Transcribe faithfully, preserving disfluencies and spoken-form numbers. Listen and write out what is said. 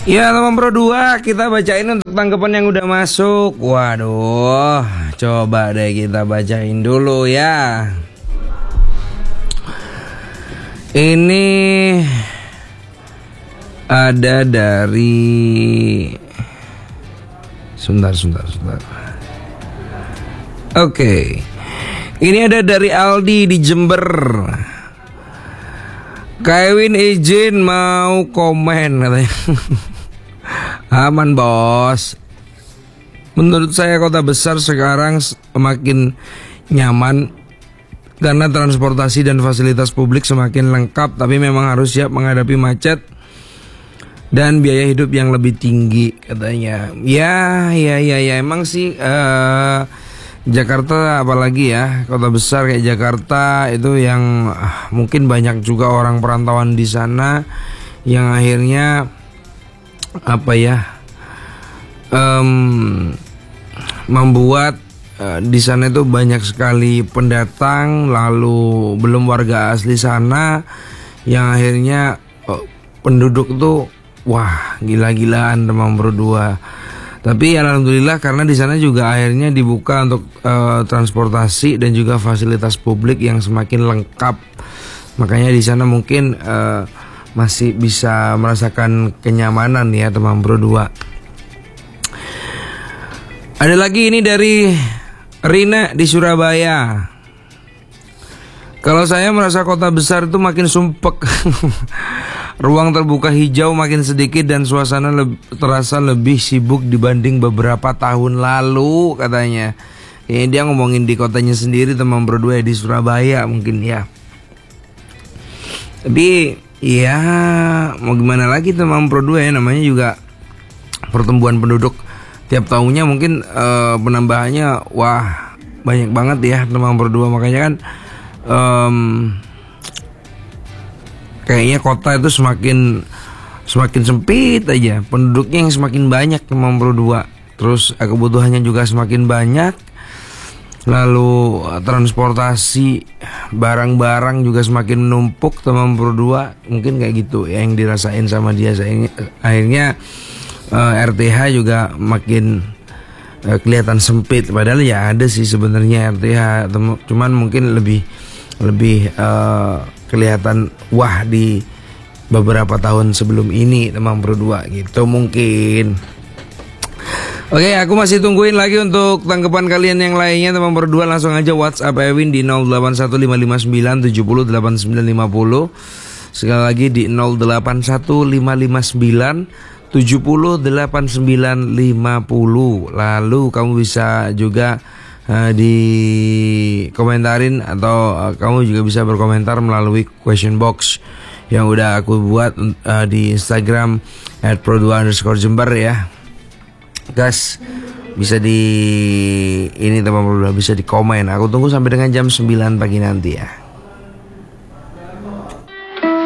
Ya teman Pro dua, kita bacain untuk tanggapan yang udah masuk. Waduh, coba deh kita bacain dulu ya. Ini ada dari Sebentar, sebentar, sebentar. Oke, ini ada dari Aldi di Jember. Kevin izin mau komen katanya. Aman bos. Menurut saya kota besar sekarang semakin nyaman karena transportasi dan fasilitas publik semakin lengkap, tapi memang harus siap menghadapi macet dan biaya hidup yang lebih tinggi katanya. Ya, ya, ya, ya. Emang sih uh, Jakarta apalagi ya, kota besar kayak Jakarta itu yang uh, mungkin banyak juga orang perantauan di sana yang akhirnya apa ya um, membuat uh, di sana itu banyak sekali pendatang, lalu belum warga asli sana yang akhirnya uh, penduduk tuh wah gila-gilaan teman berdua. Tapi alhamdulillah karena di sana juga akhirnya dibuka untuk uh, transportasi dan juga fasilitas publik yang semakin lengkap. Makanya di sana mungkin uh, masih bisa merasakan kenyamanan ya teman Bro dua. Ada lagi ini dari Rina di Surabaya. Kalau saya merasa kota besar itu makin sumpek. Ruang terbuka hijau makin sedikit dan suasana le- terasa lebih sibuk dibanding beberapa tahun lalu katanya. Kayaknya dia ngomongin di kotanya sendiri teman Bro dua di Surabaya mungkin ya. Tapi ya mau gimana lagi teman Pro dua ya, namanya juga pertumbuhan penduduk tiap tahunnya mungkin uh, penambahannya wah banyak banget ya teman Pro dua. Makanya kan um, kayaknya kota itu semakin semakin sempit aja, penduduknya yang semakin banyak teman Pro dua. Terus uh, kebutuhannya juga semakin banyak. Lalu transportasi barang-barang juga semakin menumpuk teman Pro dua. Mungkin kayak gitu ya yang dirasain sama dia. Akhirnya uh, R T H juga makin uh, kelihatan sempit. Padahal ya ada sih sebenarnya R T H, cuman mungkin lebih lebih uh, kelihatan wah di beberapa tahun sebelum ini teman Pro dua gitu mungkin. Oke, aku masih tungguin lagi untuk tanggapan kalian yang lainnya teman berdua. Langsung aja WhatsApp Ewin di nol delapan satu lima lima sembilan tujuh nol delapan sembilan lima nol. Sekali lagi di nol delapan satu lima lima sembilan tujuh nol delapan sembilan lima nol. Lalu kamu bisa juga uh, di komentarin atau uh, kamu juga bisa berkomentar melalui question box yang udah aku buat uh, di Instagram at pro dua underscore jember ya. Gas bisa di ini teman-teman bisa di komen. Aku tunggu sampai dengan jam sembilan pagi nanti ya.